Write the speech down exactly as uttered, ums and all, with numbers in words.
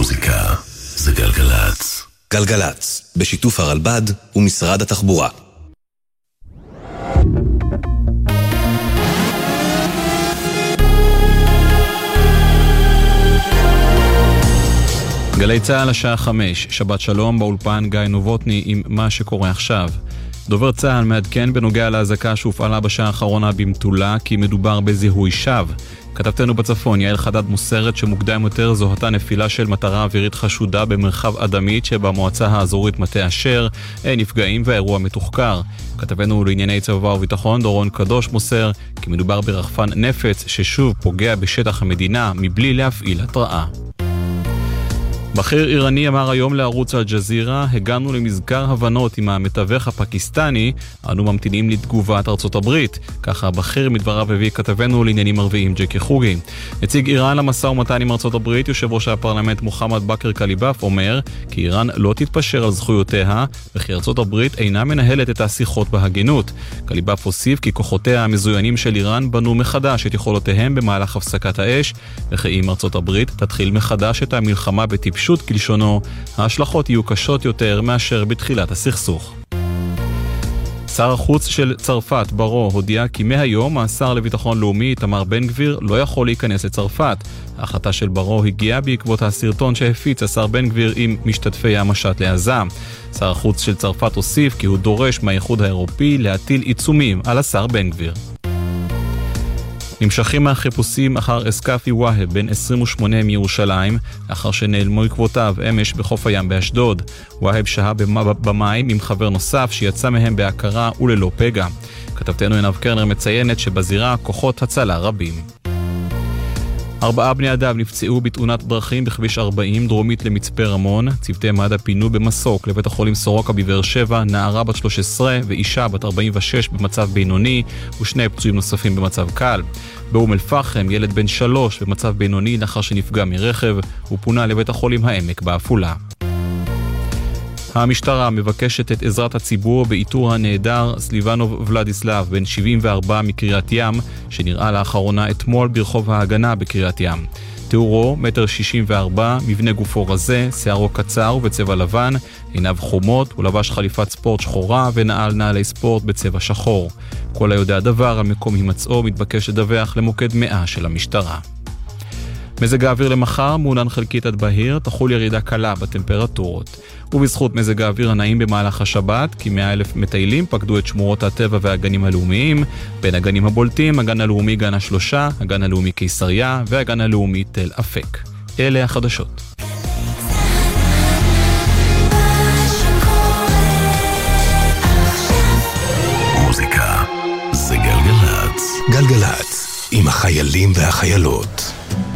מוזיקה זה גלגלץ. גלגלץ, בשיתוף הרלב"ד ומשרד התחבורה. גלי צהל השעה חמש, שבת שלום, באולפן גיא נובוטני עם מה שקורה עכשיו. דובר צהל מעדכן בנוגע להזעקה שהופעלה בשעה האחרונה במטולה כי מדובר בזיהוי שווא. כתבתנו בצפון, יעל חדד מוסרת שמוקדם יותר זוהתה נפילה של מטרה אווירית חשודה במרחב אדמית שבמועצה האזורית מטה אשר, אין נפגעים והאירוע מתוחקר. כתבנו לענייני צבא וביטחון דורון קדוש מוסר כי מדובר ברחפן נפץ ששוב פוגע בשטח המדינה מבלי להפעיל התראה. בכיר איראני אמר היום לערוץ אל-ג'זירה, הגענו למזכר הבנות עם המתווך הפקיסטני, אנו ממתינים לתגובת ארצות הברית. ככה הבכיר מדבריו הביא כתבנו לעניינים ערביים ג'קי חוגי. נציג איראן למשא ומתן עם ארצות הברית, יושב ראש הפרלמנט מוחמד בכר קליבאף, אומר כי איראן לא תתפשר על זכויותיה, וכי ארצות הברית אינה מנהלת את השיחות בהגינות. קליבאף הוסיף כי כוחותיה המזוינים של איראן בנו מחדש את יכולותיהם במהלך הפסקת האש, וכי אם ארצות הברית תתחיל מחדש את המלחמה בטיפשות פשוט כלשונו, ההשלכות יהיו קשות יותר מאשר בתחילת הסכסוך. שר החוץ של צרפת, ברו, הודיע כי מהיום השר לביטחון לאומי, תמר בן גביר, לא יכול להיכנס לצרפת. ההחלטה של ברו הגיעה בעקבות הסרטון שהפיץ השר בן גביר עם משתתפי המשט לעזה. שר החוץ של צרפת הוסיף כי הוא דורש מהאיחוד האירופי להטיל עיצומים על השר בן גביר. נמשכים מהחיפושים אחר אסקאפי והב בן עשרים ושמונה מירושלים, לאחר שנעלמו עקבותיו אמש בחוף הים באשדוד. והב שהה במים עם חבר נוסף שיצא מהם בהכרה וללא פגע. כתבתנו עינב קרנר מציינת שבזירה כוחות הצלה רבים. ארבעה בני אדם נפצעו בתאונת דרכים בכביש ארבעים דרומית למצפה רמון. צוותי מד"א פינו במסוק לבית החולים סורוקה בבאר שבע נערה בת שלוש עשרה ואישה בת ארבעים ושש במצב בינוני ושני פצועים נוספים במצב קל. באום אל פחם ילד בן שלוש במצב בינוני לאחר שנפגע מרכב ופונה לבית החולים העמק בעפולה. המשטרה מבקשת את עזרת הציבור באיתור הנעדר סליבנוב ולדיסלב בן שבעים וארבע מקריית ים שנראה לאחרונה אתמול ברחוב ההגנה בקריית ים. תיאורו מטר שישים וארבע, מבנה גופו רזה, שערו קצר ובצבע לבן, עיניו חומות, הוא לבש חליפת ספורט שחורה ונעל נעלי ספורט בצבע שחור. כל היודע דבר על מקום הימצאו מתבקש לדווח למוקד מאה של המשטרה. מזג האוויר למחר מעונן חלקית עד בהיר, תחול ירידה קלה בטמפרטורות. ובזכות מזג האוויר הנעים במהלך השבת, כ-מאה אלף מטיילים פקדו את שמורות הטבע והגנים הלאומיים. בין הגנים הבולטים, הגן הלאומי גן השלושה, הגן הלאומי קיסריה והגן הלאומי תל אפק. אלה החדשות. מוזיקה זה גלגלץ. גלגלץ, עם החיילים והחיילות.